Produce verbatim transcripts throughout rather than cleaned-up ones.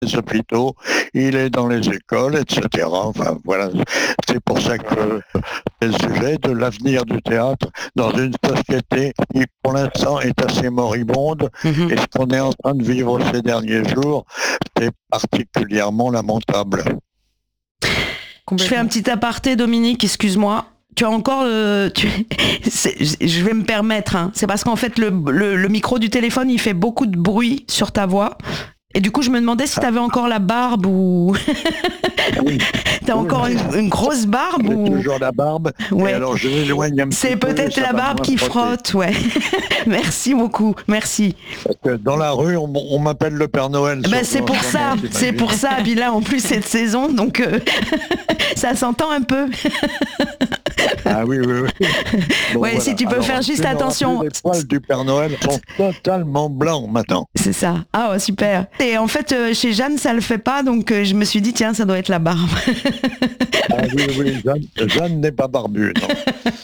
les hôpitaux, il est dans les écoles, et cetera. Enfin, voilà. C'est pour ça que c'est le sujet de l'avenir du théâtre dans une société qui, pour l'instant, est assez moribonde. Mhm. Et ce qu'on est en train de vivre ces derniers jours, c'est particulièrement lamentable. Je fais un Complètement. petit aparté, Dominique, excuse-moi. Tu as encore, euh, tu... c'est- je vais me permettre, hein. C'est parce qu'en fait le, le, le micro du téléphone il fait beaucoup de bruit sur ta voix. Et du coup, je me demandais si tu avais encore la barbe ou Oui, t'as oui, encore oui. une, une grosse barbe J'ai ou toujours la barbe, et ouais. alors je l'éloigne un petit C'est peu, peut-être ça la va barbe moins qui frotter. frotte, ouais. Merci beaucoup, merci. Parce que dans la rue, on, on m'appelle le Père Noël. Ben, surtout c'est en pour ce ça, moment, c'est t'imagines. pour ça. Puis là, en plus, cette saison, donc euh, ça s'entend un peu. Ah oui, oui, oui. Bon, Ouais, si tu peux Alors, faire juste tu n'auras attention. plus, les poils du Père Noël sont totalement blancs maintenant. C'est ça. Ah ouais, super. Et en fait, euh, chez Jeanne, ça le fait pas, donc euh, je me suis dit, tiens, ça doit être la barbe. Ah oui, oui, Jeanne, Jeanne n'est pas barbue, non.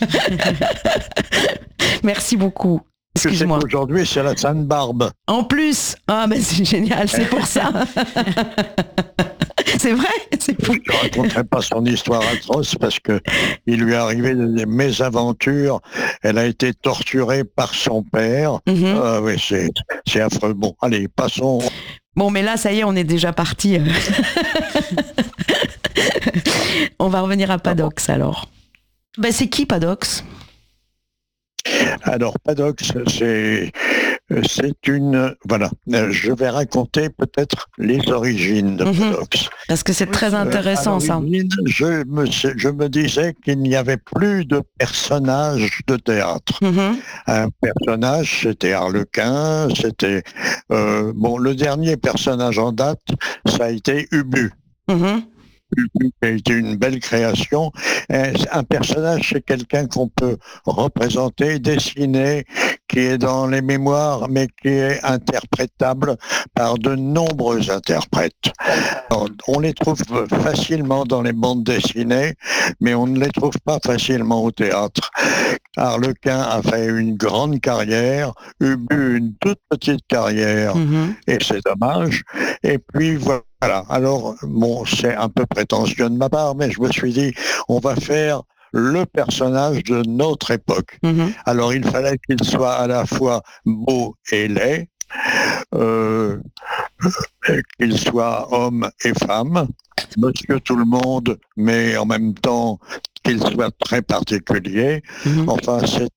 Merci beaucoup. Tu sais Excuse-moi. qu'aujourd'hui, c'est la Sainte Barbe. En plus, ah ben c'est génial, c'est pour ça. C'est vrai, c'est fou. Je ne raconterai pas son histoire atroce parce que il lui est arrivé des mésaventures. Elle a été torturée par son père. Mhm. Ah oui, c'est, c'est affreux. Bon, allez, passons. Bon, mais là, ça y est, on est déjà parti. On va revenir à Padox alors. Ben, c'est qui Padox? Alors, Padox, c'est, c'est une... Voilà, je vais raconter peut-être les origines de Mhm. Padox. Parce que c'est très intéressant, Euh, à ça. l'origine, je me, je me disais qu'il n'y avait plus de personnages de théâtre. Mhm. Un personnage, c'était Harlequin, c'était... euh, bon, le dernier personnage en date, ça a été Ubu. Mhm. Ubu qui a été une belle création. Et un personnage, c'est quelqu'un qu'on peut représenter, dessiner, qui est dans les mémoires, mais qui est interprétable par de nombreux interprètes. Alors, on les trouve facilement dans les bandes dessinées, mais on ne les trouve pas facilement au théâtre. Harlequin a fait une grande carrière, Ubu une toute petite carrière, Mhm. et c'est dommage. Et puis voilà. Alors, bon, c'est un peu prétentieux de ma part, mais je me suis dit, on va faire le personnage de notre époque. Mhm. Alors, il fallait qu'il soit à la fois beau et laid, euh, qu'il soit homme et femme, monsieur tout le monde, mais en même temps qu'il soit très particulier. Mhm. Enfin, c'est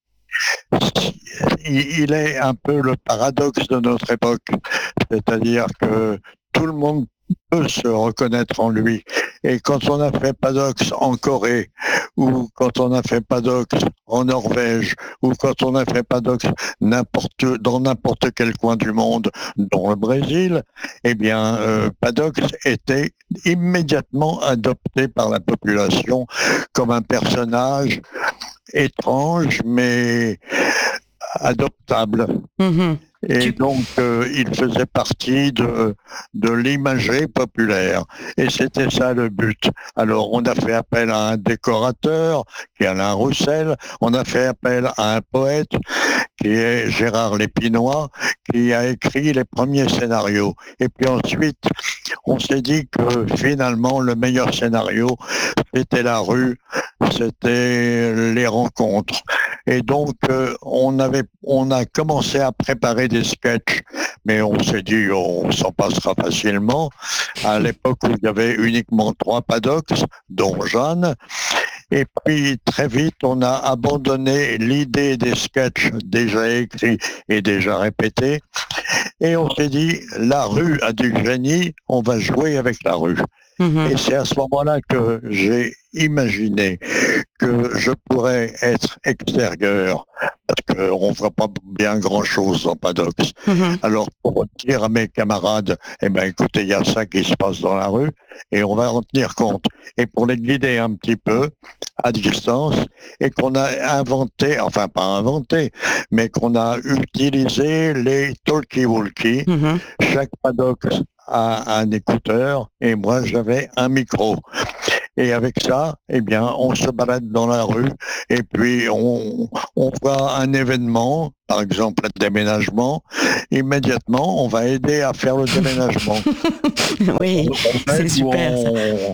il est un peu le paradoxe de notre époque, c'est-à-dire que tout le monde peut se reconnaître en lui. Et quand on a fait Padox en Corée, ou quand on a fait Padox en Norvège, ou quand on a fait Padox n'importe, dans n'importe quel coin du monde, dont le Brésil, eh bien, euh, Padox était immédiatement adopté par la population comme un personnage étrange, mais adoptable. Mhm. Et Tu- donc, euh, il faisait partie de, de l'imagerie populaire. Et c'était ça le but. Alors, on a fait appel à un décorateur, qui est Alain Roussel. On a fait appel à un poète, qui est Gérard Lépinois, qui a écrit les premiers scénarios. Et puis ensuite, on s'est dit que finalement, le meilleur scénario, c'était la rue, c'était les rencontres. Et donc, euh, on avait, on a commencé à préparer des sketchs, mais on s'est dit, on s'en passera facilement. À l'époque où il y avait uniquement trois Padox, dont Jeanne. Et puis, très vite, on a abandonné l'idée des sketchs déjà écrits et déjà répétés. Et on s'est dit, la rue a du génie, on va jouer avec la rue. Mhm. Et c'est à ce moment-là que j'ai imaginé que je pourrais être extérieur, parce qu'on ne voit pas bien grand-chose dans Padox. Mhm. Alors, pour dire à mes camarades, eh ben, écoutez, il y a ça qui se passe dans la rue, et on va en tenir compte. Et pour les guider un petit peu, à distance, et qu'on a inventé, enfin pas inventé, mais qu'on a utilisé les talkie-walkie. Mhm. Chaque Padox a un écouteur, et moi j'avais un micro. Et avec ça, eh bien, on se balade dans la rue et puis on, on voit un événement, par exemple un déménagement, immédiatement, on va aider à faire le déménagement. Oui, on, c'est super on, ça.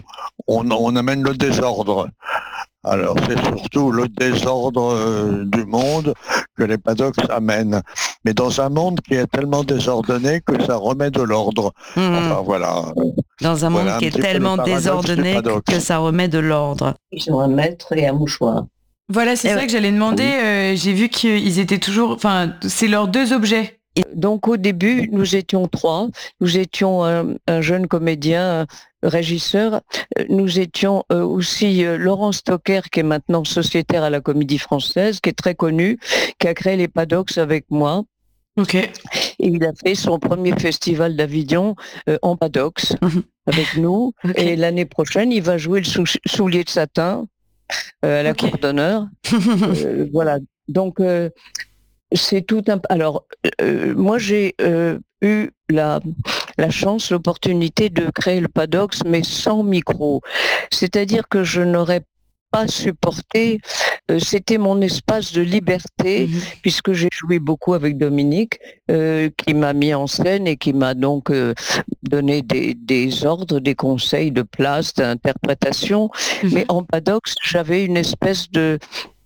On, on amène le désordre. Alors c'est surtout le désordre euh, du monde que les paddocks amènent. Mais dans un monde qui est tellement désordonné que ça remet de l'ordre. Mmh. Enfin voilà. Dans un voilà monde un qui est tellement désordonné que ça remet de l'ordre. Ils ont un maître et un mouchoir. Voilà, c'est Et ça ouais. que j'allais demander. Euh, j'ai vu qu'ils étaient toujours... Enfin, c'est leurs deux objets. Donc au début, nous étions trois. Nous étions un, un jeune comédien, un régisseur. Nous étions euh, aussi euh, Laurent Stocker, qui est maintenant sociétaire à la Comédie Française, qui est très connu, qui a créé les Paddocks avec moi. Ok. Et il a fait son premier festival d'Avignon euh, en Paddocks Mhm. avec nous. Okay. Et l'année prochaine, il va jouer le sou- soulier de satin euh, à la Ok. cour d'honneur. Euh, voilà. Donc euh, c'est tout un. Alors euh, moi j'ai euh, eu la la chance, l'opportunité de créer le Paddocks, mais sans micro. C'est-à-dire que je n'aurais pas supporté. Euh, c'était mon espace de liberté, Mhm. puisque j'ai joué beaucoup avec Dominique, euh, qui m'a mis en scène et qui m'a donc euh, donné des, des ordres, des conseils de place, d'interprétation. Mhm. Mais en Paddocks, j'avais une espèce de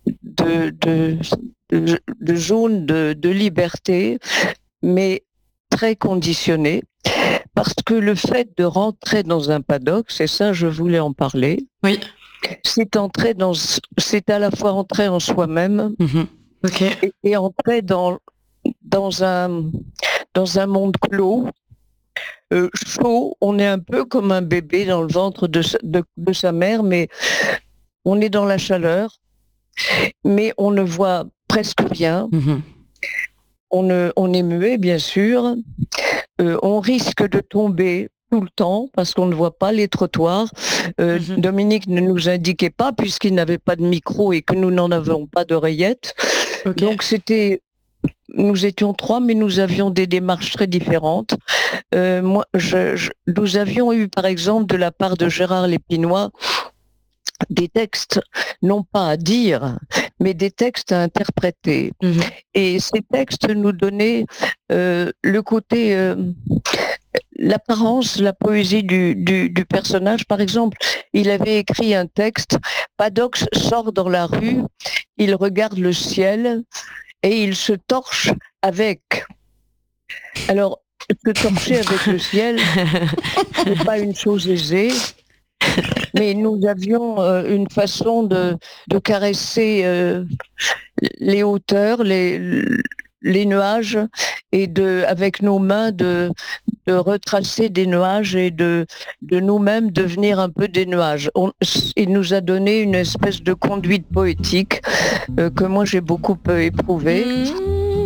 de, de, de, de zone de, de liberté, mais très conditionnée, parce que le fait de rentrer dans un paddock, c'est ça, je voulais en parler. Oui. C'est entrer dans, c'est à la fois entrer en soi-même Mhm. Ok. et, et entrer dans dans un dans un monde clos. Euh, chaud, on est un peu comme un bébé dans le ventre de sa, de, de sa mère, mais on est dans la chaleur, mais on ne voit presque rien. Mhm. On, ne, on est muet, bien sûr. Euh, on risque de tomber tout le temps parce qu'on ne voit pas les trottoirs. Euh, Mhm. Dominique ne nous indiquait pas puisqu'il n'avait pas de micro et que nous n'en avions pas d'oreillettes. Ok. Donc c'était, nous étions trois, mais nous avions des démarches très différentes. Euh, moi, je, je, nous avions eu, par exemple, de la part de Gérard Lépinois, des textes, non pas à dire, mais des textes à interpréter. Mhm. Et ces textes nous donnaient euh, le côté, euh, l'apparence, la poésie du, du, du personnage. Par exemple, il avait écrit un texte, Paddocks sort dans la rue, il regarde le ciel et il se torche avec. Alors, se torcher avec le ciel, c'est pas une chose aisée. Mais nous avions euh, une façon de, de caresser euh, les hauteurs, les, les nuages, et de, avec nos mains, de, de retracer des nuages et de, de nous-mêmes devenir un peu des nuages. On, il nous a donné une espèce de conduite poétique euh, que moi j'ai beaucoup éprouvée. Mmh.